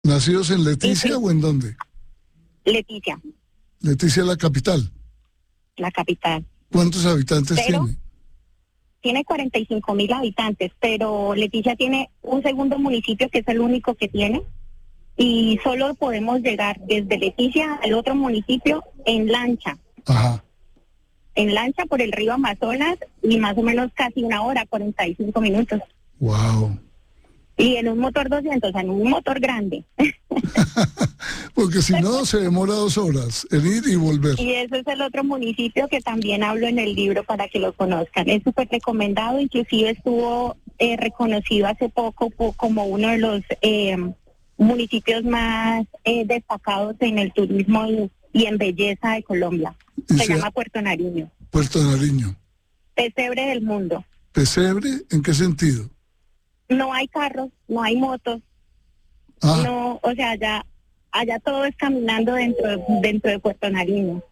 ¿Nacidos en Y Leticia sí, o en dónde? Leticia, Leticia es la capital. la capital. ¿Cuántos habitantes Pero tiene? tiene 45.000 habitantes, pero Leticia tiene un segundo municipio que es el único que tiene y solo podemos llegar desde Leticia al otro municipio Ajá. en lancha por el río Amazonas y más o menos casi 1 hora, 45 minutos. Wow. Y en un motor 200, en un motor grande. Porque si no, se demora 2 horas en ir y volver. Y ese es el otro municipio que también hablo en el libro para que lo conozcan. Es súper recomendado, inclusive estuvo reconocido hace poco como uno de los municipios más destacados en el turismo y en belleza de Colombia. Y Se sea llama Puerto Nariño, Puerto Nariño. pesebre del mundo. ¿Pesebre? ¿En qué sentido? No hay carros, no hay motos, Ah, no, o sea, allá todo es caminando dentro de Puerto Nariño.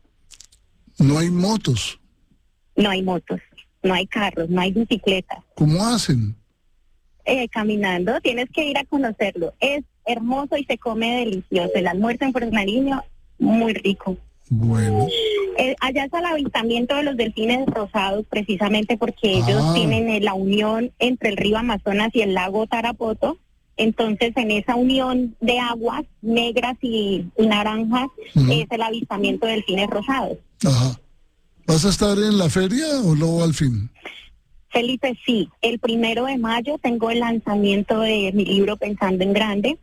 no hay motos. No hay motos, no hay carros, no hay bicicletas. ¿Cómo hacen? Caminando, tienes que ir a conocerlo. Es hermoso y se come delicioso. El almuerzo en Puerto Nariño, muy rico. Bueno. Allá está el avistamiento de los delfines rosados, precisamente porque ellos tienen la unión entre el río Amazonas y el lago Tarapoto. Entonces, en esa unión de aguas negras y naranjas es el avistamiento de delfines rosados. Ajá. ¿Vas a estar en la feria o no al fin? Felipe, sí, el 1 de mayo tengo el lanzamiento de mi libro Pensando en Grande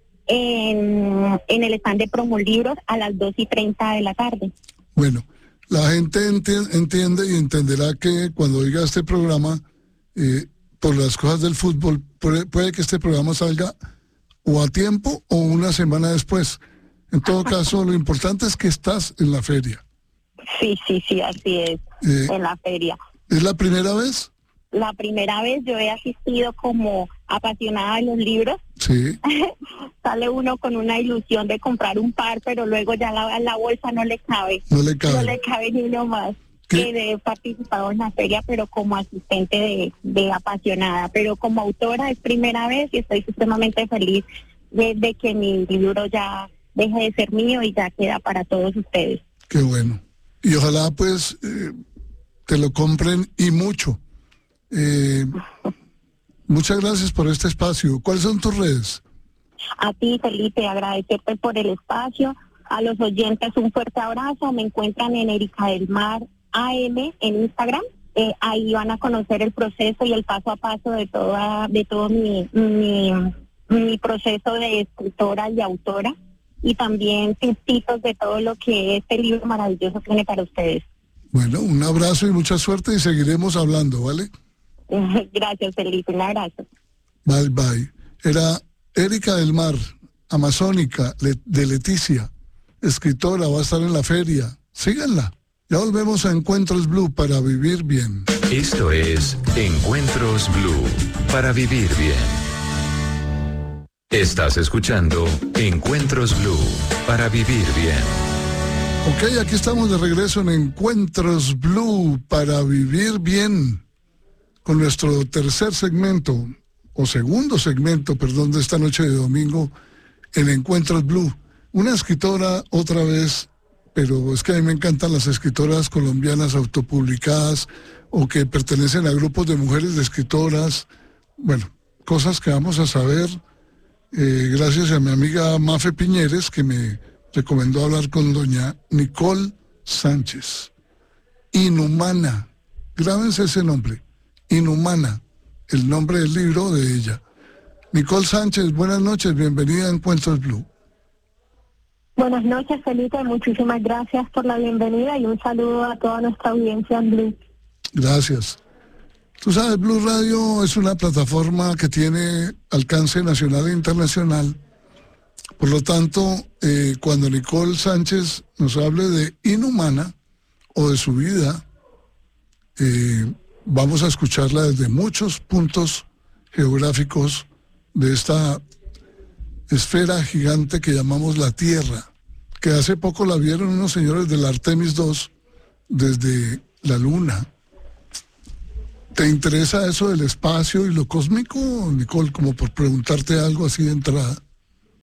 en el stand de Promolibros a las 2:30 de la tarde. Bueno, la gente entiende y entenderá que cuando oiga este programa, por las cosas del fútbol, puede que este programa salga o a tiempo o una semana después. En todo caso, lo importante es que estás en la feria. Sí, así es, en la feria. ¿Es la primera vez? La primera vez yo he asistido como apasionada de los libros. Sí. Sale uno con una ilusión de comprar un par, pero luego ya la bolsa no le cabe. No le cabe. No le cabe ni uno más. He participado en la feria, pero como asistente de apasionada. Pero como autora es primera vez y estoy supremamente feliz de que mi libro ya deje de ser mío y ya queda para todos ustedes. Qué bueno. Y ojalá pues te lo compren y mucho. Muchas gracias por este espacio. ¿Cuáles son tus redes? A ti, Felipe, agradecerte por el espacio. A los oyentes un fuerte abrazo. Me encuentran en Erika del Mar AM en Instagram. Ahí van a conocer el proceso y el paso a paso de todo mi proceso de escritora y autora. Y también tipsitos de todo lo que este libro maravilloso tiene para ustedes. Bueno, un abrazo y mucha suerte y seguiremos hablando, ¿vale? Gracias, Felipe. Un abrazo. Bye, bye. Era Erika del Mar, amazónica, de Leticia, escritora, va a estar en la feria. Síganla. Ya volvemos a Encuentros Blue para vivir bien. Esto es Encuentros Blue para vivir bien. Estás escuchando Encuentros Blue para vivir bien. Ok, aquí estamos de regreso en Encuentros Blue para vivir bien, con nuestro tercer segmento, o segundo segmento, perdón, de esta noche de domingo en Encuentros Blue. Una escritora otra vez, pero es que a mí me encantan las escritoras colombianas autopublicadas o que pertenecen a grupos de mujeres de escritoras. Bueno, cosas que vamos a saber gracias a mi amiga Mafe Piñeres, que me recomendó hablar con doña Nicole Sánchez. Inhumana, grábense ese nombre, Inhumana, el nombre del libro de ella. Nicole Sánchez, buenas noches, bienvenida a Encuentros Blue. Buenas noches, Felipe, muchísimas gracias por la bienvenida y un saludo a toda nuestra audiencia en Blue. Gracias. Tú sabes, Blue Radio es una plataforma que tiene alcance nacional e internacional. Por lo tanto, cuando Nicole Sánchez nos hable de Inhumana o de su vida, vamos a escucharla desde muchos puntos geográficos de esta esfera gigante que llamamos la Tierra, que hace poco la vieron unos señores del Artemis II desde la Luna. ¿Te interesa eso del espacio y lo cósmico, Nicole, como por preguntarte algo así de entrada?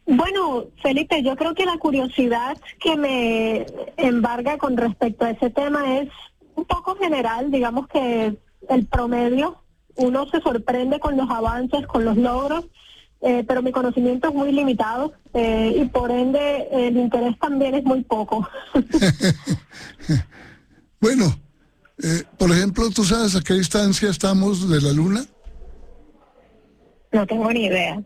Bueno, Felipe, yo creo que la curiosidad que me embarga con respecto a ese tema es un poco general. Digamos que el promedio, uno se sorprende con los avances, con los logros, pero mi conocimiento es muy limitado y por ende el interés también es muy poco. Bueno, por ejemplo, ¿tú sabes a qué distancia estamos de la Luna? No tengo ni idea.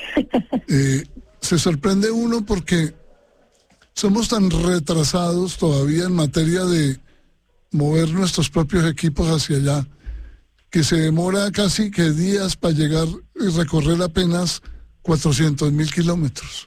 Se sorprende uno porque somos tan retrasados todavía en materia de mover nuestros propios equipos hacia allá, que se demora casi que días para llegar y recorrer apenas 400.000 kilómetros.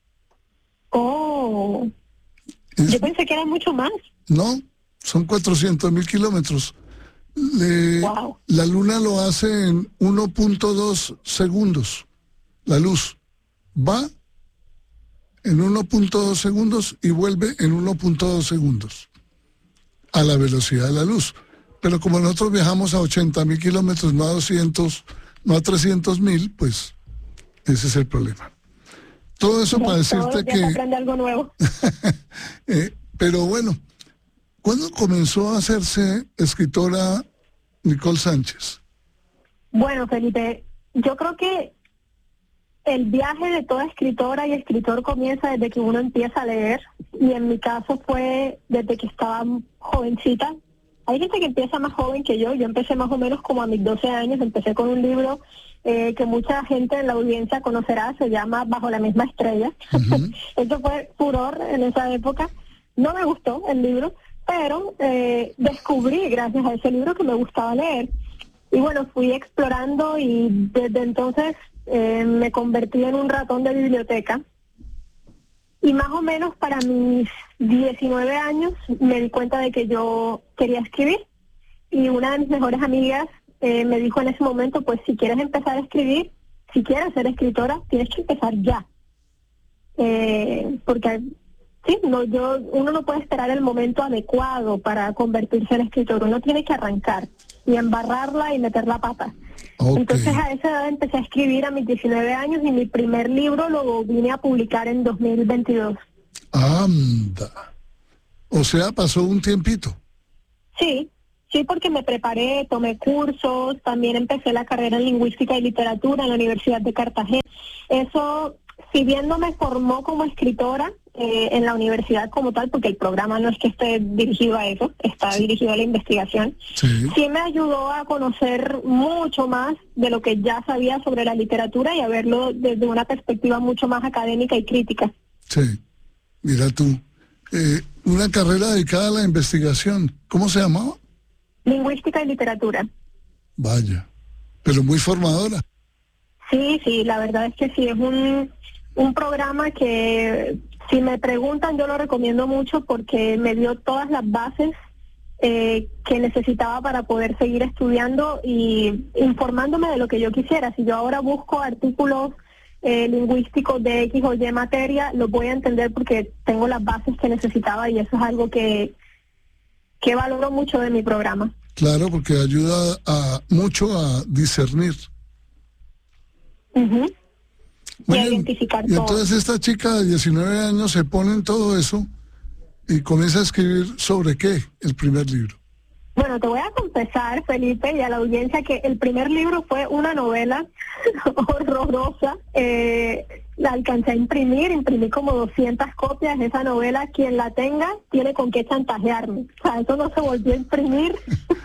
Oh, yo pensé que era mucho más. No, son 400.000 kilómetros. Wow. La Luna lo hace en 1.2 segundos. La luz va en 1.2 segundos y vuelve en 1.2 segundos a la velocidad de la luz. Pero como nosotros viajamos a 80.000 kilómetros, no a 200, no a 300.000, pues ese es el problema. Todo eso para decirte que... aprende algo nuevo. Pero bueno, ¿cuándo comenzó a hacerse escritora Nicole Sánchez? Bueno, Felipe, yo creo que el viaje de toda escritora y escritor comienza desde que uno empieza a leer, y en mi caso fue desde que estaba jovencita. Hay gente que empieza más joven que yo empecé más o menos como a mis 12 años, empecé con un libro que mucha gente en la audiencia conocerá, se llama Bajo la misma estrella. Uh-huh. Eso fue furor en esa época. No me gustó el libro, pero descubrí gracias a ese libro que me gustaba leer. Y bueno, fui explorando y desde entonces me convertí en un ratón de biblioteca. Y más o menos para mis 19 años me di cuenta de que yo quería escribir. Y una de mis mejores amigas me dijo en ese momento, pues si quieres empezar a escribir, si quieres ser escritora, tienes que empezar ya. Porque sí, uno no puede esperar el momento adecuado para convertirse en escritor. Uno tiene que arrancar y embarrarla y meter la pata. Okay. Entonces a esa edad empecé a escribir a mis 19 años y mi primer libro lo vine a publicar en 2022. ¡Anda! O sea, pasó un tiempito. Sí, porque me preparé, tomé cursos, también empecé la carrera en lingüística y literatura en la Universidad de Cartagena. Eso, si bien no me formó como escritora en la universidad como tal, porque el programa no es que esté dirigido a eso, está dirigido a la investigación, sí me ayudó a conocer mucho más de lo que ya sabía sobre la literatura y a verlo desde una perspectiva mucho más académica y crítica. Sí, mira tú, una carrera dedicada a la investigación, ¿cómo se llamaba? Lingüística y literatura. Vaya, pero muy formadora. Sí, la verdad es que sí, es un programa que, si me preguntan, yo lo recomiendo mucho porque me dio todas las bases que necesitaba para poder seguir estudiando y informándome de lo que yo quisiera. Si yo ahora busco artículos lingüísticos de X o Y materia, los voy a entender porque tengo las bases que necesitaba, y eso es algo que valoro mucho de mi programa. Claro, porque ayuda mucho a discernir. Uh-huh. Bueno, y identificar y entonces todo. Esta chica de 19 años se pone en todo eso y comienza a escribir ¿sobre qué? El primer libro. Bueno, te voy a confesar, Felipe, y a la audiencia, que el primer libro fue una novela horrorosa. La alcancé a imprimí como 200 copias de esa novela. Quien la tenga tiene con qué chantajearme. O sea, eso no se volvió a imprimir.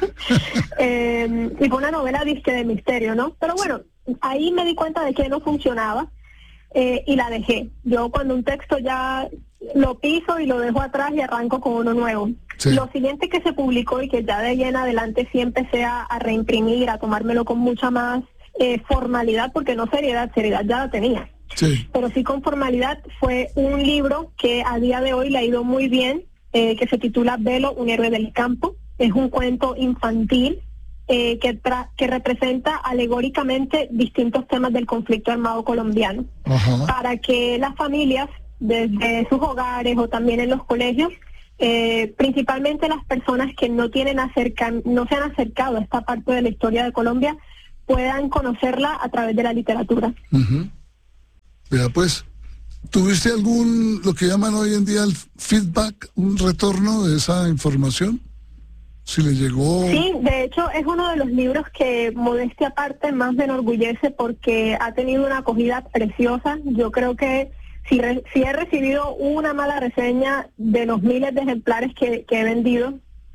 Y fue una novela disque de misterio, ¿no? Pero bueno, ahí me di cuenta de que no funcionaba y la dejé. Yo cuando un texto ya lo piso y lo dejo atrás y arranco con uno nuevo. Sí. Lo siguiente que se publicó y que ya de ahí en adelante sí empecé a reimprimir, a tomármelo con mucha más formalidad, porque no seriedad ya la tenía. Sí. Pero sí con formalidad, fue un libro que a día de hoy le ha ido muy bien, que se titula Velo, un héroe del campo. Es un cuento infantil que representa alegóricamente distintos temas del conflicto armado colombiano. Ajá. Para que las familias, desde sus hogares o también en los colegios, principalmente las personas que no se han acercado a esta parte de la historia de Colombia, puedan conocerla a través de la literatura. Uh-huh. Vea pues, ¿Tuviste lo que llaman hoy en día el feedback, un retorno de esa información? Si le llegó... Sí, de hecho es uno de los libros que, modestia aparte, más me enorgullece porque ha tenido una acogida preciosa. Yo creo que si he recibido una mala reseña de los miles de ejemplares que he vendido,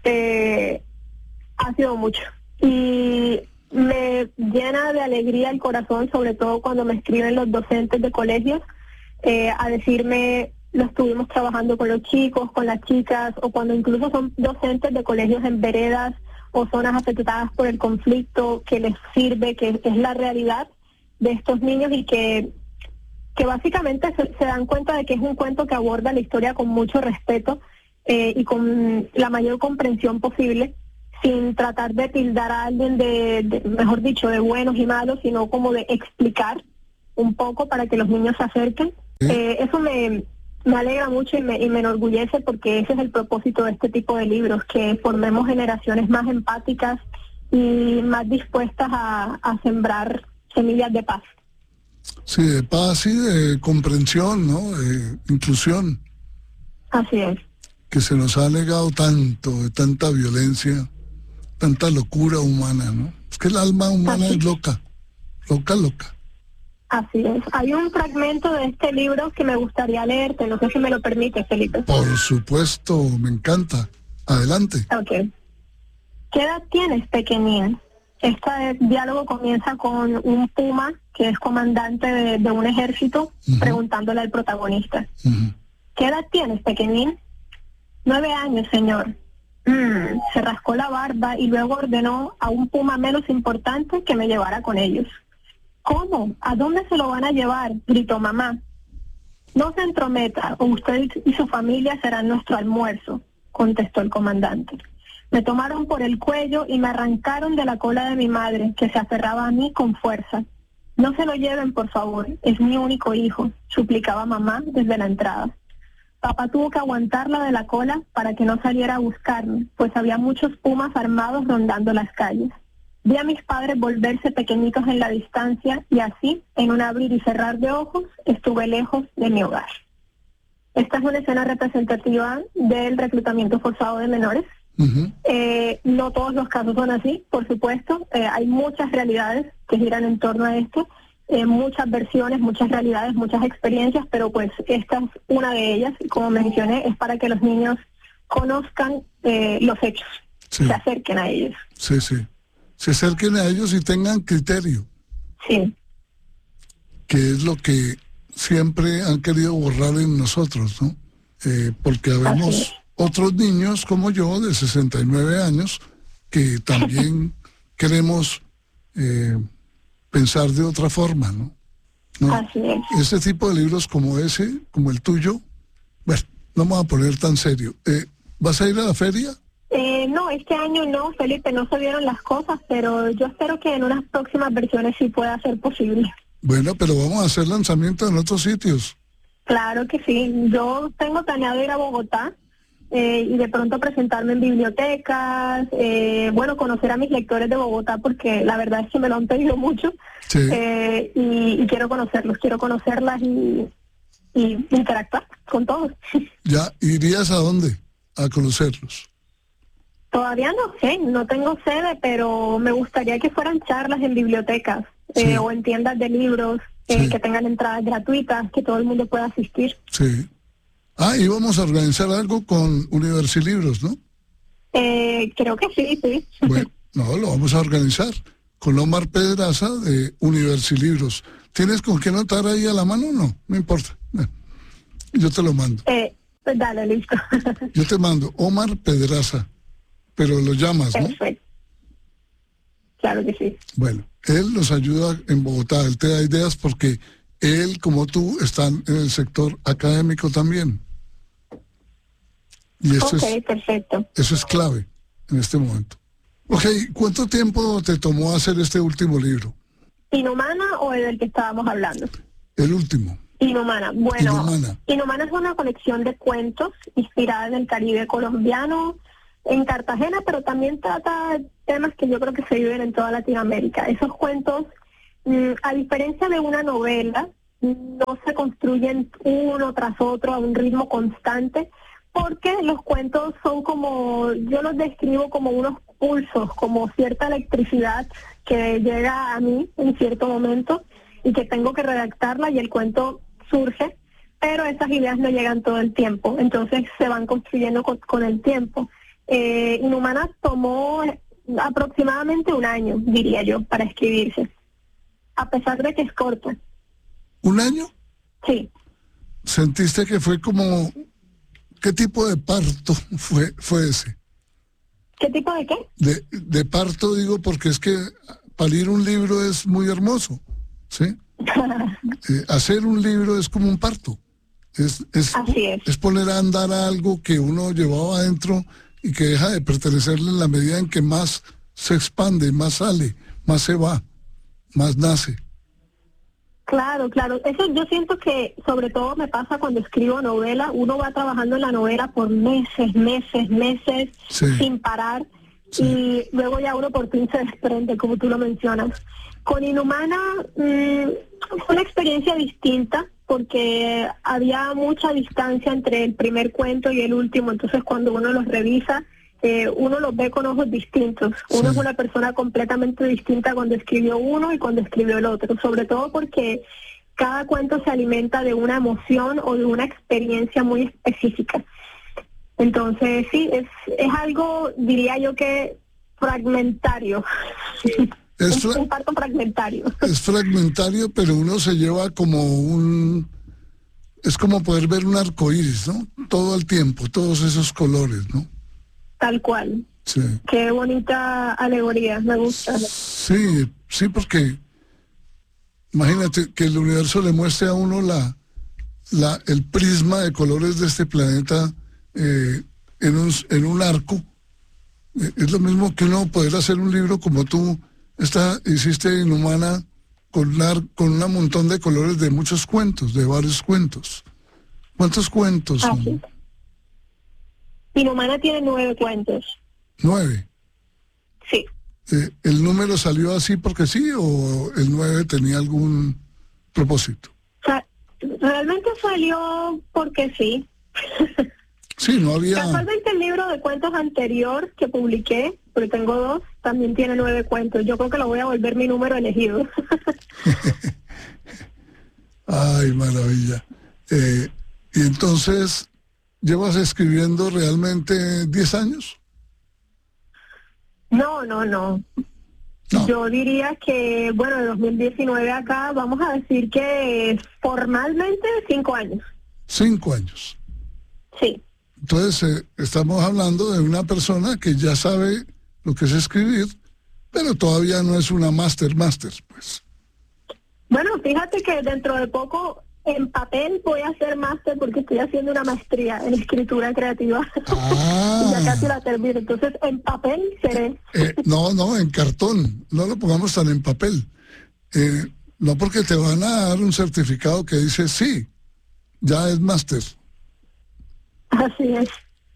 ha sido mucho. Y me llena de alegría el corazón, sobre todo cuando me escriben los docentes de colegios a decirme: lo estuvimos trabajando con los chicos, con las chicas, o cuando incluso son docentes de colegios en veredas o zonas afectadas por el conflicto, que les sirve, que es la realidad de estos niños y que básicamente se dan cuenta de que es un cuento que aborda la historia con mucho respeto y con la mayor comprensión posible, sin tratar de tildar a alguien mejor dicho, de buenos y malos, sino como de explicar un poco para que los niños se acerquen. Eso me alegra mucho y me enorgullece, porque ese es el propósito de este tipo de libros, que formemos generaciones más empáticas y más dispuestas a sembrar semillas de paz. Sí, de paz y de comprensión, ¿no? De inclusión. Así es. Que se nos ha negado tanto, de tanta violencia, tanta locura humana, ¿no? Es que el alma humana es loca, loca. Así es. Hay un fragmento de este libro que me gustaría leerte, no sé si me lo permite, Felipe. Por supuesto, me encanta. Adelante. Ok. ¿Qué edad tienes, pequeñín? Este diálogo comienza con un puma que es comandante de un ejército, preguntándole al protagonista. ¿Qué edad tienes, pequeñín? 9 años, señor. Se rascó la barba y luego ordenó a un puma menos importante que me llevara con ellos. ¿Cómo? ¿A dónde se lo van a llevar?, gritó mamá. No se entrometa, o usted y su familia serán nuestro almuerzo, contestó el comandante. Me tomaron por el cuello y me arrancaron de la cola de mi madre, que se aferraba a mí con fuerza. No se lo lleven, por favor, es mi único hijo, suplicaba mamá desde la entrada. Papá tuvo que aguantarla de la cola para que no saliera a buscarme, pues había muchos pumas armados rondando las calles. Vi a mis padres volverse pequeñitos en la distancia y así, en un abrir y cerrar de ojos, estuve lejos de mi hogar. Esta es una escena representativa del reclutamiento forzado de menores. No todos los casos son así, por supuesto. Hay muchas realidades que giran en torno a esto, muchas versiones, muchas realidades, muchas experiencias, pero pues esta es una de ellas, y como mencioné, es para que los niños conozcan los hechos, se acerquen a ellos. Sí. Se acerquen a ellos y tengan criterio. Sí. Que es lo que siempre han querido borrar en nosotros, ¿no? Porque habemos otros niños como yo, de 69 años, que también queremos pensar de otra forma, ¿no? Así es. Este tipo de libros como ese, como el tuyo, bueno, no vamos a poner tan serio. ¿Vas a ir a la feria? No, este año no, Felipe, no se vieron las cosas, pero yo espero que en unas próximas versiones sí pueda ser posible. Bueno, pero vamos a hacer lanzamiento en otros sitios. Claro que sí. Yo tengo planeado ir a Bogotá y de pronto presentarme en bibliotecas, conocer a mis lectores de Bogotá, porque la verdad es que me lo han pedido mucho. Sí. Y quiero conocerlas y interactuar con todos. ¿Ya irías a dónde a conocerlos? Todavía no sé, no tengo sede, pero me gustaría que fueran charlas en bibliotecas o en tiendas de libros que tengan entradas gratuitas, que todo el mundo pueda asistir. Sí. Íbamos a organizar algo con Universilibros, ¿no? Creo que sí. Bueno, no, lo vamos a organizar con Omar Pedraza de Universilibros. ¿Tienes con qué anotar ahí a la mano? No importa. Bueno, yo te lo mando. Pues dale, listo. Yo te mando Omar Pedraza. Pero lo llamas, ¿no? Perfecto. Claro que sí. Bueno, él nos ayuda en Bogotá, él te da ideas porque él, como tú, están en el sector académico también. Y eso perfecto. Eso es clave en este momento. Ok, ¿cuánto tiempo te tomó hacer este último libro? ¿Inhumana o el del que estábamos hablando? El último. Inhumana. Bueno, Inhumana es una colección de cuentos inspirada en el Caribe colombiano, en Cartagena, pero también trata temas que yo creo que se viven en toda Latinoamérica. Esos cuentos, a diferencia de una novela, no se construyen uno tras otro a un ritmo constante, porque los cuentos son como, yo los describo como unos pulsos, como cierta electricidad que llega a mí en cierto momento y que tengo que redactarla y el cuento surge, pero esas ideas no llegan todo el tiempo, entonces se van construyendo con el tiempo. Inhumana tomó aproximadamente un año, diría yo, para escribirse, a pesar de que es corto. ¿Un año? Sí. ¿Sentiste que fue como... ¿Qué tipo de parto fue ese? ¿Qué tipo de qué? De parto digo porque es que parir un libro es muy hermoso, ¿sí? Hacer un libro es como un parto. Así es. Es poner a andar algo que uno llevaba adentro y que deja de pertenecerle en la medida en que más se expande, más sale, más se va, más nace. Claro, claro. Eso yo siento que sobre todo me pasa cuando escribo novela. Uno va trabajando en la novela por meses, Sí. sin parar. Sí. Y luego ya uno por fin se desprende, como tú lo mencionas. Con Inhumana fue una experiencia distinta porque había mucha distancia entre el primer cuento y el último. Entonces cuando uno los revisa, uno los ve con ojos distintos. Uno Sí. es una persona completamente distinta cuando escribió uno y cuando escribió el otro, sobre todo porque cada cuento se alimenta de una emoción o de una experiencia muy específica. Entonces sí, es algo, diría yo que fragmentario. Un parto fragmentario. Es fragmentario, pero uno se lleva como es como poder ver un arco iris, ¿no? Todo el tiempo, todos esos colores, ¿no? Tal cual. Sí. Qué bonita alegoría, me gusta. Sí, sí, imagínate que el universo le muestre a uno el prisma de colores de este planeta en un arco. Es lo mismo que uno poder hacer un libro como tú hiciste Inhumana con un montón de colores de muchos cuentos, de varios cuentos. ¿Cuántos cuentos son? Así. Inhumana tiene 9 cuentos. 9. Sí. ¿El número salió así porque sí o el 9 tenía algún propósito? O sea, realmente salió porque sí. Sí, no había... Casualmente el libro de cuentos anterior que publiqué, porque tengo 2, también tiene 9 cuentos. Yo creo que lo voy a volver mi número elegido. Ay, maravilla. Y entonces, ¿llevas escribiendo realmente 10 años? No. No. Yo diría que, bueno, de 2019 acá, vamos a decir que formalmente 5 años. 5 años. Sí. Entonces, estamos hablando de una persona que ya sabe lo que es escribir, pero todavía no es una máster, pues. Bueno, fíjate que dentro de poco en papel voy a hacer máster porque estoy haciendo una maestría en escritura creativa. Ah. Ya casi la termino, entonces en papel seré. No, en cartón. No lo pongamos tan en papel. No, porque te van a dar un certificado que dice sí, ya es máster. Así es.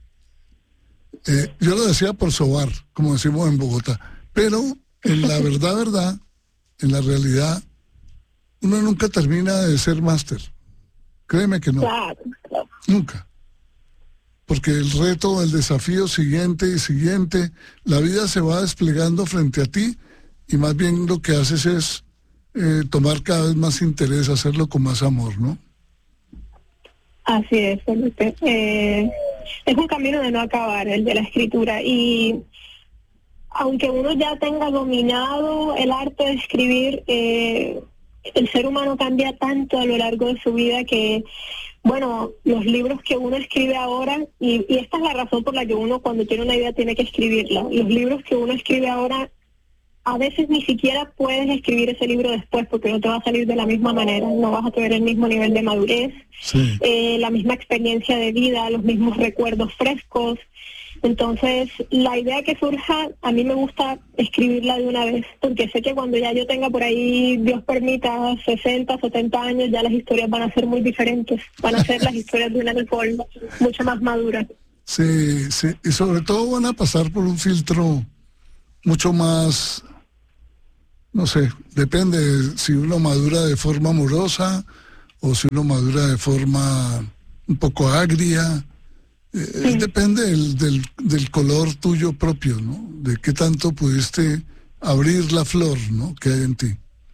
Yo lo decía por sobar, como decimos en Bogotá, pero en la verdad, en la realidad, uno nunca termina de ser máster. Créeme que no. Claro. Nunca. Porque el reto, el desafío siguiente y siguiente, la vida se va desplegando frente a ti y más bien lo que haces es tomar cada vez más interés, hacerlo con más amor, ¿no? Así es, Felipe. Es un camino de no acabar, el de la escritura. Y aunque uno ya tenga dominado el arte de escribir, el ser humano cambia tanto a lo largo de su vida que, bueno, los libros que uno escribe ahora, y esta es la razón por la que uno cuando tiene una idea tiene que escribirla, los libros que uno escribe ahora, a veces ni siquiera puedes escribir ese libro después porque no te va a salir de la misma manera, no vas a tener el mismo nivel de madurez, Sí. La misma experiencia de vida, los mismos recuerdos frescos. Entonces, la idea que surja, a mí me gusta escribirla de una vez, porque sé que cuando ya yo tenga por ahí, Dios permita, 60, 70 años, ya las historias van a ser muy diferentes, van a ser las historias de un alcohol mucho más maduras. Sí, sí, y sobre todo van a pasar por un filtro mucho más, no sé, depende si uno madura de forma amorosa o si uno madura de forma un poco agria. Depende del color tuyo propio, ¿no? De qué tanto pudiste abrir la flor, ¿no?, que hay en ti.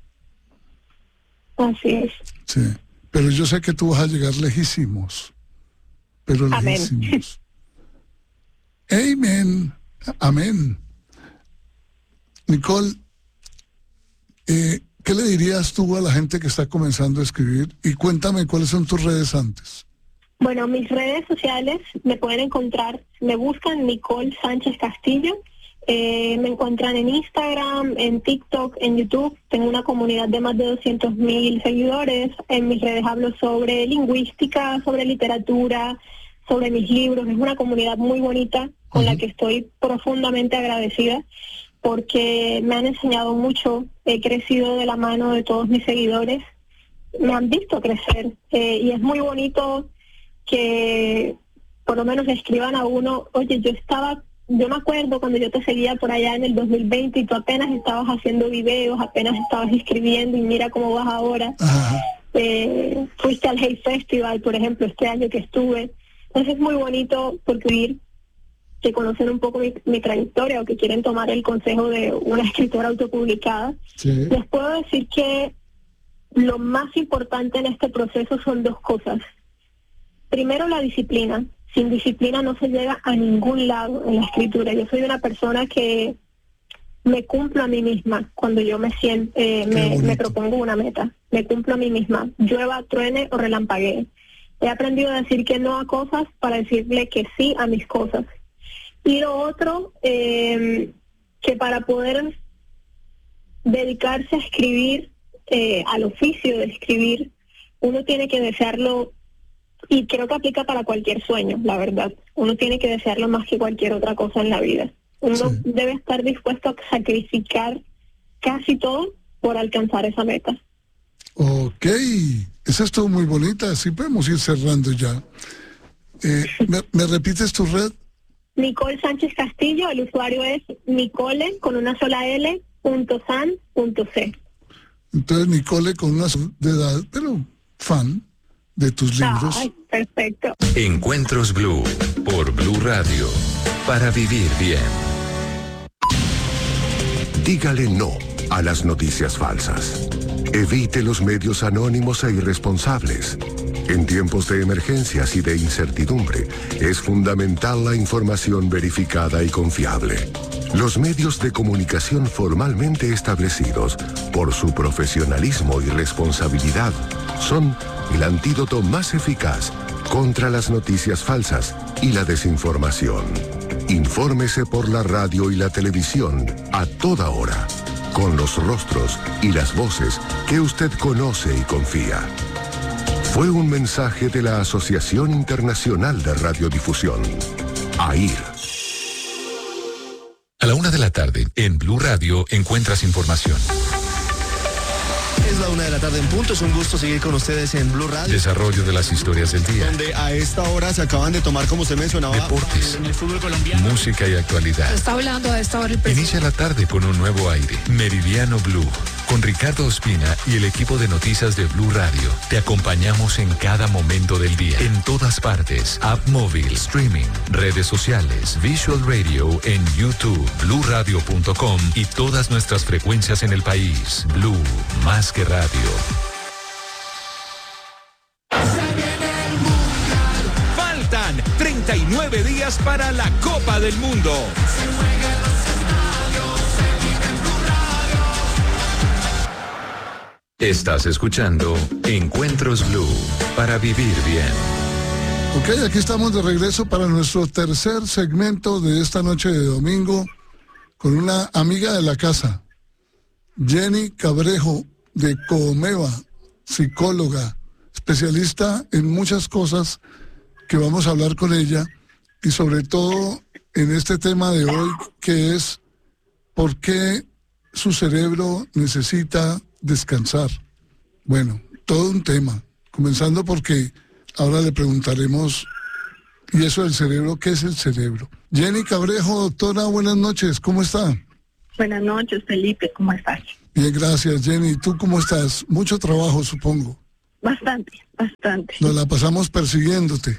Así es. Sí, pero yo sé que tú vas a llegar lejísimos, pero Amén. lejísimos. Amén. Amén. Nicole, ¿qué le dirías tú a la gente que está comenzando a escribir? Y cuéntame cuáles son tus redes antes. Bueno, mis redes sociales me pueden encontrar, me buscan Nicole Sánchez Castillo, me encuentran en Instagram, en TikTok, en YouTube. Tengo una comunidad de más de 200,000 seguidores. En mis redes hablo sobre lingüística, sobre literatura, sobre mis libros. Es una comunidad muy bonita con la que estoy profundamente agradecida porque me han enseñado mucho. He crecido de la mano de todos mis seguidores. Me han visto crecer y es muy bonito que por lo menos le escriban a uno: oye, yo me acuerdo cuando yo te seguía por allá en el 2020 y tú apenas estabas haciendo videos, apenas estabas escribiendo y mira cómo vas ahora. Fuiste al Hey Festival, por ejemplo, este año que estuve. Entonces es muy bonito porque que conocen un poco mi trayectoria o que quieren tomar el consejo de una escritora autopublicada. Sí. Les puedo decir que lo más importante en este proceso son dos cosas. Primero, la disciplina. Sin disciplina no se llega a ningún lado en la escritura. Yo soy una persona que me cumplo a mí misma cuando yo me propongo una meta. Me cumplo a mí misma. Llueva, truene o relampaguee. He aprendido a decir que no a cosas para decirle que sí a mis cosas. Y lo otro, que para poder dedicarse a escribir, al oficio de escribir, uno tiene que desearlo. Y creo que aplica para cualquier sueño, la verdad. Uno tiene que desearlo más que cualquier otra cosa en la vida. Uno debe estar dispuesto a sacrificar casi todo por alcanzar esa meta. Ok, esa estuvo muy bonita, así podemos ir cerrando ya. ¿Me repites tu red? Nicole Sánchez Castillo, el usuario es Nicole con una sola L, .san.c. Entonces Nicole con una de edad, pero fan de tus libros. Ay, perfecto. Encuentros Blue por Blue Radio, para vivir bien. Dígale no a las noticias falsas. Evite los medios anónimos e irresponsables. En tiempos de emergencias y de incertidumbre, es fundamental la información verificada y confiable. Los medios de comunicación formalmente establecidos, por su profesionalismo y responsabilidad, son el antídoto más eficaz contra las noticias falsas y la desinformación. Infórmese por la radio y la televisión a toda hora, con los rostros y las voces que usted conoce y confía. Fue un mensaje de la Asociación Internacional de Radiodifusión, AIR. A la 1:00 p.m, en Blue Radio encuentras información. Es la 1:00 p.m. en punto. Es un gusto seguir con ustedes en Blue Radio. Desarrollo de las historias del día. Donde a esta hora se acaban de tomar, como usted mencionaba, Deportes. en el fútbol colombiano. Música y actualidad. Está hablando a esta hora el presidente. Inicia la tarde con un nuevo aire. Meridiano Blue. Con Ricardo Ospina y el equipo de noticias de Blue Radio. Te acompañamos en cada momento del día. En todas partes. App móvil, streaming, redes sociales, Visual Radio en YouTube, BlueRadio.com y todas nuestras frecuencias en el país. Blue, más que radio. Faltan 39 días para la Copa del Mundo. Estás escuchando Encuentros Blue, para vivir bien. Ok, aquí estamos de regreso para nuestro tercer segmento de esta noche de domingo con una amiga de la casa, Jenny Cabrejo de Comeva, psicóloga, especialista en muchas cosas que vamos a hablar con ella y sobre todo en este tema de hoy que es ¿por qué su cerebro necesita descansar? Bueno, todo un tema, comenzando porque ahora le preguntaremos, y eso del cerebro, ¿qué es el cerebro? Jenny Cabrejo, doctora, buenas noches, ¿cómo está? Buenas noches, Felipe, ¿cómo estás? Bien, gracias, Jenny. ¿Tú cómo estás? Mucho trabajo, supongo. Bastante. Nos la pasamos persiguiéndote.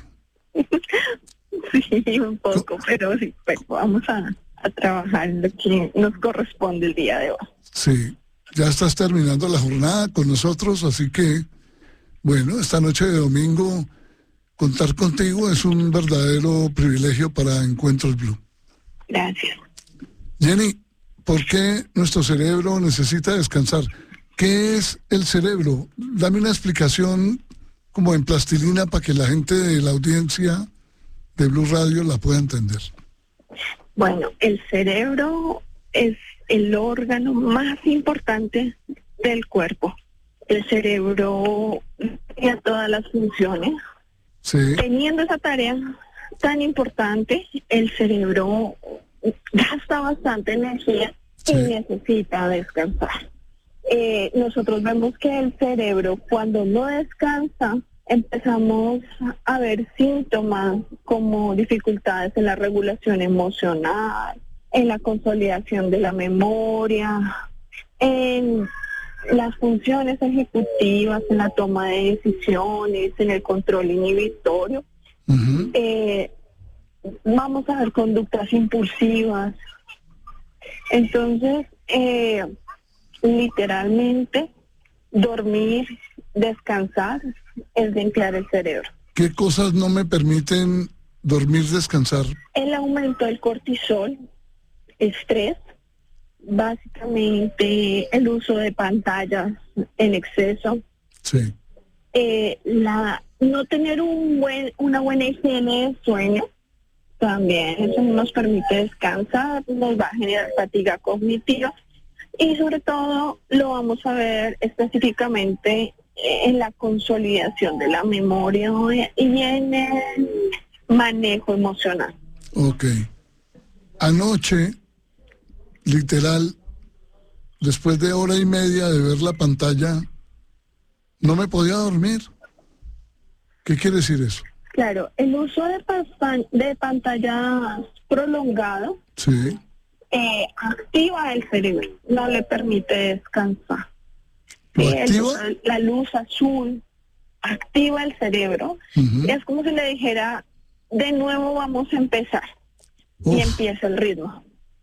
Sí, un poco, pero sí, pues vamos a trabajar en lo que nos corresponde el día de hoy. Sí, ya estás terminando la jornada con nosotros, así que, bueno, esta noche de domingo, contar contigo es un verdadero privilegio para Encuentros Blue. Gracias. Jenny, ¿por qué nuestro cerebro necesita descansar? ¿Qué es el cerebro? Dame una explicación como en plastilina para que la gente de la audiencia de Blue Radio la pueda entender. Bueno, el cerebro es el órgano más importante del cuerpo. El cerebro tiene todas las funciones. Sí. Teniendo esa tarea tan importante, el cerebro gasta bastante energía y necesita descansar. Nosotros vemos que el cerebro, cuando no descansa, empezamos a ver síntomas como dificultades en la regulación emocional, en la consolidación de la memoria, en las funciones ejecutivas, en la toma de decisiones, en el control inhibitorio. Uh-huh. Vamos a ver conductas impulsivas. Entonces, literalmente, dormir, descansar, es limpiar el cerebro. ¿Qué cosas no me permiten dormir, descansar? El aumento del cortisol, estrés, básicamente el uso de pantallas en exceso, Sí. No tener una buena higiene de sueño, también eso no nos permite descansar, nos va a generar fatiga cognitiva y sobre todo lo vamos a ver específicamente en la consolidación de la memoria y en el manejo emocional. Ok. Anoche, literal, después de hora y media de ver la pantalla, no me podía dormir. ¿Qué quiere decir eso? Claro, el uso de pantallas prolongado Sí. activa el cerebro, no le permite descansar. ¿Lo activa? La luz azul activa el cerebro. Uh-huh. Es como si le dijera, de nuevo vamos a empezar. Y empieza el ritmo.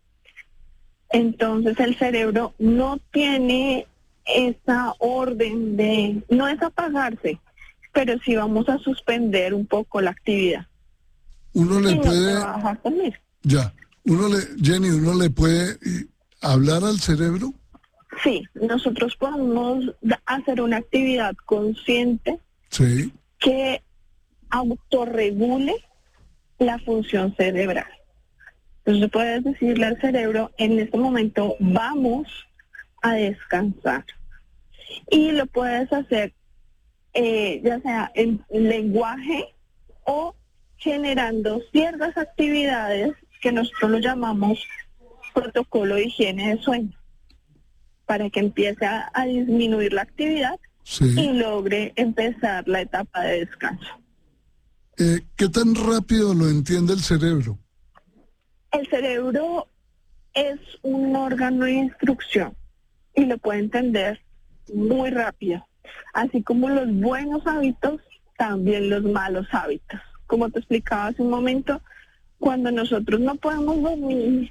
Entonces el cerebro no tiene esa orden de, no es apagarse, pero sí vamos a suspender un poco la actividad. Uno le puede... trabajar conmigo. Ya. Jenny, uno le puede hablar al cerebro. Sí, nosotros podemos hacer una actividad consciente Sí. que autorregule la función cerebral. Entonces puedes decirle al cerebro, en este momento vamos a descansar. Y lo puedes hacer ya sea en lenguaje o generando ciertas actividades que nosotros lo llamamos protocolo de higiene de sueño, para que empiece a disminuir la actividad y logre empezar la etapa de descanso. ¿Qué tan rápido lo entiende el cerebro? El cerebro es un órgano de instrucción y lo puede entender muy rápido. Así como los buenos hábitos, también los malos hábitos. Como te explicaba hace un momento, cuando nosotros no podemos dormir,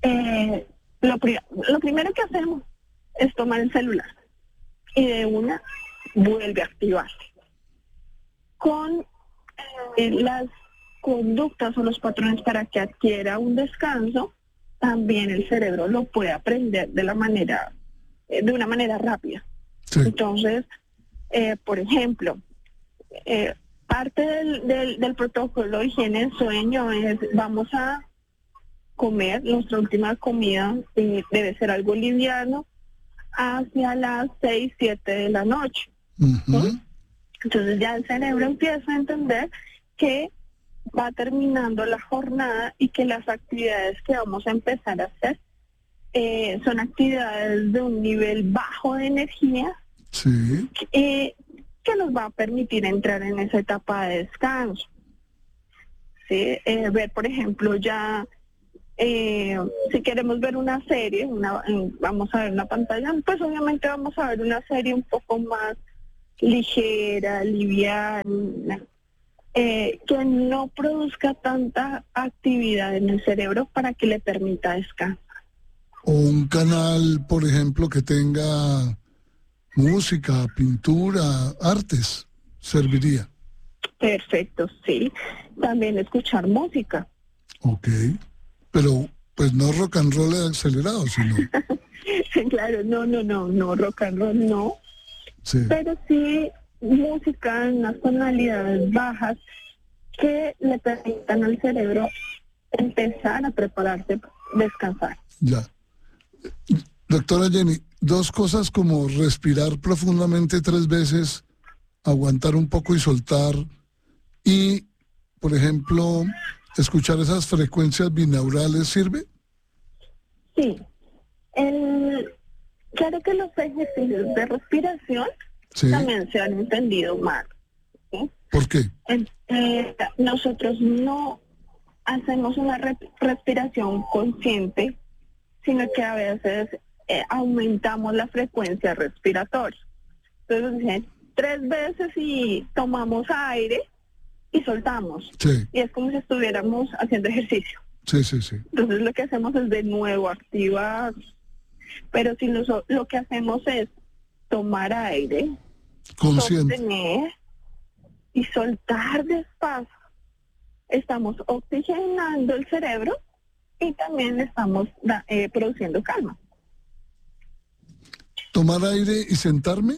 lo primero que hacemos es tomar el celular y de una vuelve a activarse. Con las conductas o los patrones para que adquiera un descanso, también el cerebro lo puede aprender de una manera rápida. Sí. Entonces, por ejemplo, parte del protocolo de higiene del sueño es, vamos a comer, nuestra última comida debe ser algo liviano hacia las 6, 7 de la noche. Uh-huh. Entonces ya el cerebro empieza a entender que va terminando la jornada y que las actividades que vamos a empezar a hacer son actividades de un nivel bajo de energía. Sí. Que nos va a permitir entrar en esa etapa de descanso. ¿Sí? Ver, por ejemplo, ya si queremos ver una serie, vamos a ver una pantalla, pues obviamente vamos a ver una serie un poco más ligera, liviana, que no produzca tanta actividad en el cerebro para que le permita descansar. O un canal, por ejemplo, que tenga música, pintura, artes, serviría. Perfecto, sí. También escuchar música. Ok. Pero, pues no rock and roll acelerado, sino... Claro, no, rock and roll no. Sí. Pero sí música en unas tonalidades bajas que le permitan al cerebro empezar a prepararse para descansar. Ya. Doctora Jenny, dos cosas como respirar profundamente 3 veces, aguantar un poco y soltar, y, por ejemplo, escuchar esas frecuencias binaurales, ¿sirve? Sí. Claro que los ejercicios de respiración Sí. también se han entendido mal, ¿sí? ¿Por qué? Nosotros no hacemos una respiración consciente, sino que a veces aumentamos la frecuencia respiratoria. Entonces dicen 3 veces y tomamos aire y soltamos. Sí, Y es como si estuviéramos haciendo ejercicio. sí, sí, sí. Entonces lo que hacemos es de nuevo activar. Pero si lo que hacemos es tomar aire, Consciente. sostener y soltar despacio, estamos oxigenando el cerebro y también estamos produciendo calma. ¿Tomar aire y sentarme?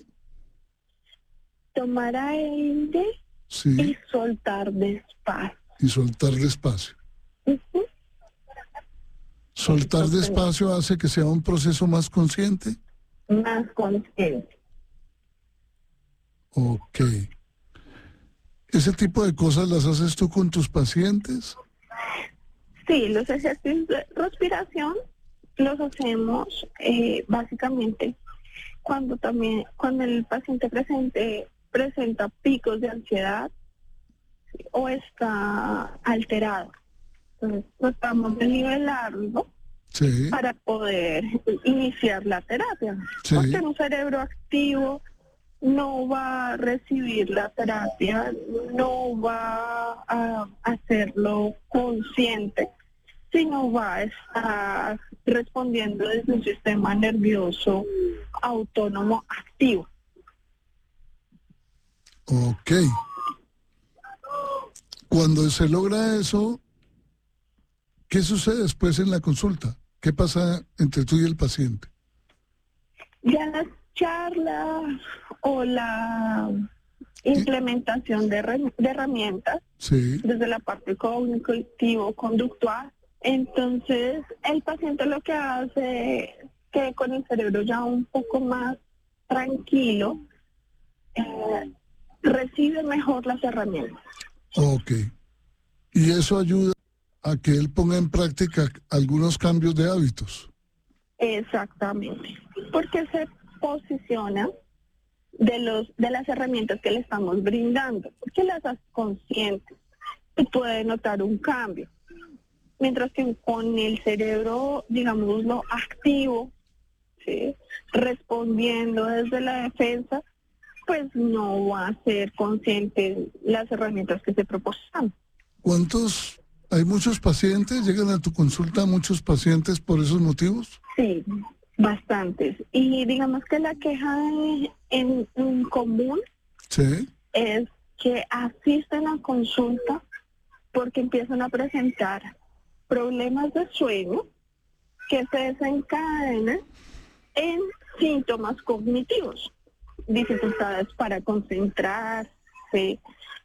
Tomar aire Sí, y soltar despacio. y soltar despacio. Ujú. ¿Soltar despacio hace que sea un proceso más consciente? Más consciente. Ok. ¿Ese tipo de cosas las haces tú con tus pacientes? Sí, los ejercicios de respiración los hacemos básicamente cuando el paciente presenta picos de ansiedad o está alterado. Entonces tratamos de nivelarlo Sí, para poder iniciar la terapia. Sí. Porque un cerebro activo no va a recibir la terapia, no va a hacerlo consciente, sino va a estar respondiendo desde un sistema nervioso autónomo activo. ok. Cuando se logra eso, ¿qué sucede después en la consulta? ¿Qué pasa entre tú y el paciente? Ya las charlas o la implementación de herramientas Sí, desde la parte cognitivo-conductual, entonces el paciente lo que hace es que con el cerebro ya un poco más tranquilo, recibe mejor las herramientas. ok. Y eso ayuda a que él ponga en práctica algunos cambios de hábitos. Exactamente, porque se posiciona de las herramientas que le estamos brindando, porque las hace conscientes y puede notar un cambio. Mientras que con el cerebro, digámoslo, activo, ¿sí?, respondiendo desde la defensa, pues no va a ser consciente las herramientas que se proporcionan. ¿Hay muchos pacientes? ¿Llegan a tu consulta muchos pacientes por esos motivos? Sí, bastantes. Y digamos que la queja en común Sí, es que asisten a consulta porque empiezan a presentar problemas de sueño que se desencadenan en síntomas cognitivos, dificultades para concentrarse,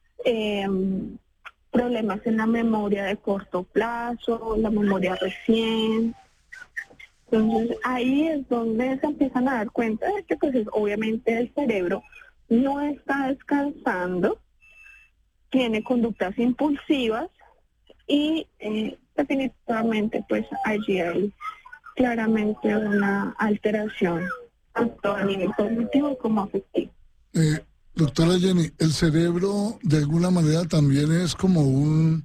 problemas en la memoria de corto plazo, la memoria recién. Entonces ahí es donde se empiezan a dar cuenta de que pues obviamente el cerebro no está descansando, tiene conductas impulsivas y definitivamente pues allí hay claramente una alteración tanto a nivel cognitivo como afectivo. Doctora Jenny, el cerebro de alguna manera también es como un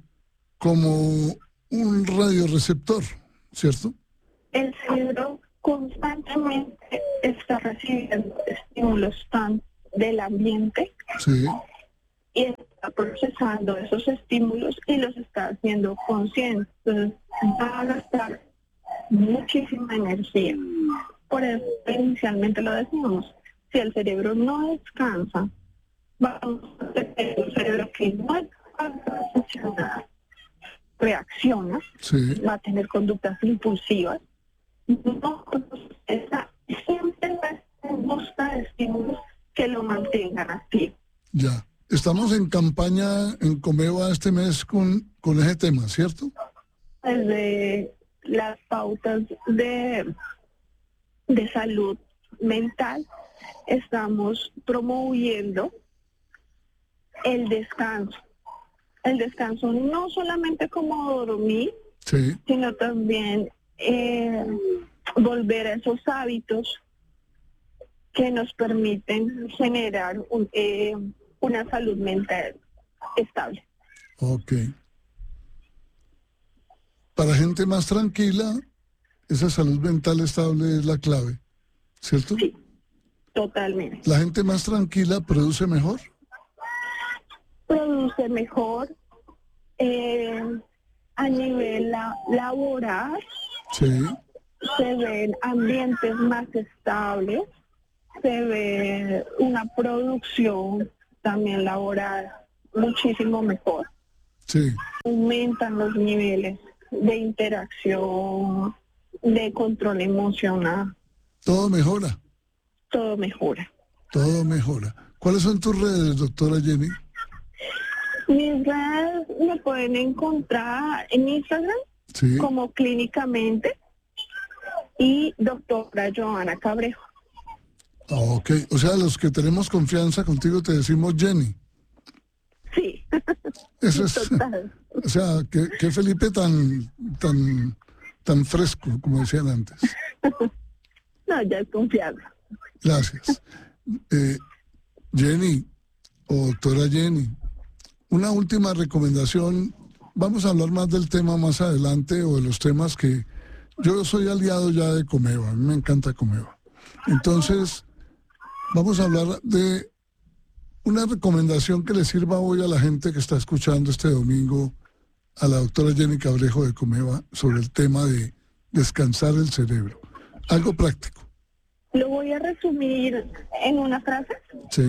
radioreceptor, ¿cierto? El cerebro constantemente está recibiendo estímulos tanto del ambiente Sí, y está procesando esos estímulos y los está haciendo conscientes. Entonces va a gastar muchísima energía. Por eso inicialmente lo decíamos, si el cerebro no descansa, vamos a tener un cerebro que no es capaz de funcionar, reacciona, sí, va a tener conductas impulsivas, no procesa, siempre va a estar en busca de estímulos que lo mantengan activo. ya. Estamos en campaña en Comeva este mes con ese tema, ¿cierto? Desde las pautas de salud mental estamos promoviendo el descanso. El descanso no solamente como dormir, Sí, sino también volver a esos hábitos que nos permiten generar una salud mental estable. ok. Para gente más tranquila, esa salud mental estable es la clave, ¿cierto? Sí, totalmente. La gente más tranquila produce mejor. Produce mejor a nivel laboral, Sí, se ven ambientes más estables, se ve una producción también laboral muchísimo mejor. sí, Aumentan los niveles de interacción, de control emocional, todo mejora, todo mejora. todo mejora. ¿Cuáles son tus redes, doctora Jenny? Mis redes me pueden encontrar en Instagram Sí, como Clínicamente y doctora Joana Cabrejo. ok. O sea, los que tenemos confianza contigo te decimos Jenny. Sí, Eso es, total. o sea, que Felipe tan fresco, como decían antes. No, ya es confianza. Gracias. Jenny, o doctora Jenny, una última recomendación. Vamos a hablar más del tema más adelante, o de los temas que yo soy aliado ya de Comeva. A mí me encanta Comeva. Entonces, vamos a hablar de una recomendación que le sirva hoy a la gente que está escuchando este domingo a la doctora Jenny Cabrejo de Comeva sobre el tema de descansar el cerebro. Algo práctico. Lo voy a resumir en una frase. Sí,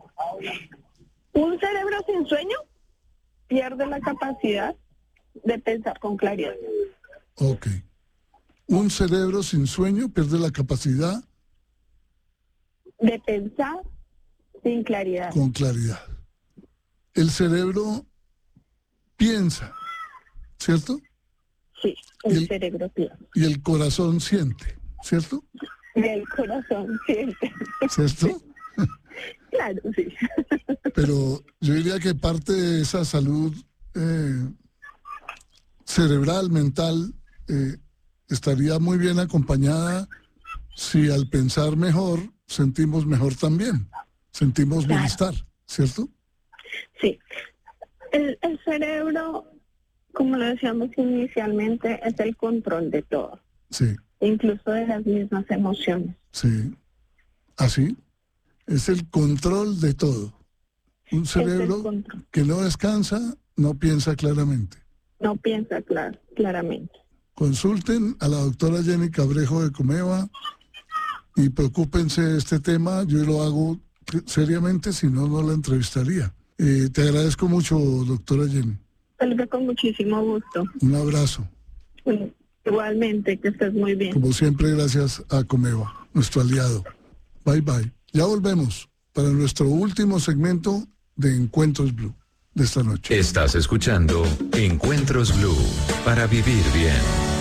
Un cerebro sin sueño pierde la capacidad de pensar con claridad. ok. Un cerebro sin sueño pierde la capacidad De pensar sin claridad. con claridad. El cerebro piensa, ¿cierto? Sí, Y el el- cerebro piensa. Y el corazón siente, ¿cierto? Y el corazón siente. ¿Cierto? Claro, sí. Pero yo diría que parte de esa salud cerebral, mental, estaría muy bien acompañada si al pensar mejor sentimos mejor también, sentimos Claro. bienestar, ¿cierto? Sí. El cerebro, como lo decíamos inicialmente, es el control de todo, Sí, incluso de las mismas emociones. sí. Así, es el control de todo. Un Es el cerebro control. que no descansa, no piensa claramente. No piensa claramente. Consulten a la doctora Jenny Cabrejo de Comeva y preocúpense de este tema. Yo lo hago seriamente, si no, no la entrevistaría. Te agradezco mucho, doctora Jenny. Felipe, con muchísimo gusto. Un abrazo. Igualmente, que estés muy bien. Como siempre, gracias a Comeva, nuestro aliado. Bye, bye. Ya volvemos para nuestro último segmento de Encuentros Blue de esta noche. Estás escuchando Encuentros Blue para vivir bien.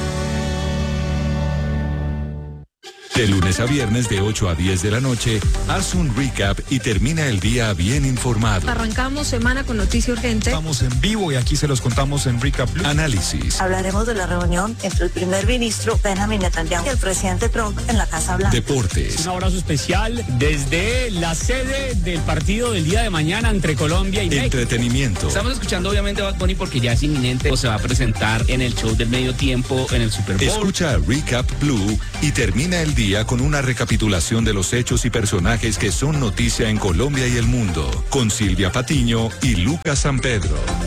De lunes a viernes de 8 a 10 de la noche, haz un recap y termina el día bien informado. Arrancamos semana con noticia urgente. Estamos en vivo y aquí se los contamos en Recap Blue. Análisis, Hablaremos de la reunión entre el primer ministro Benjamin Netanyahu y el presidente Trump en la Casa Blanca. deportes, Un abrazo especial desde la sede del partido del día de mañana entre Colombia y México. entretenimiento. Estamos escuchando obviamente a Bad Bunny porque ya es inminente, o se va a presentar en el show del medio tiempo en el Super Bowl. Escucha Recap Blue y termina el día día con una recapitulación de los hechos y personajes que son noticia en Colombia y el mundo, con Silvia Patiño y Lucas San Pedro.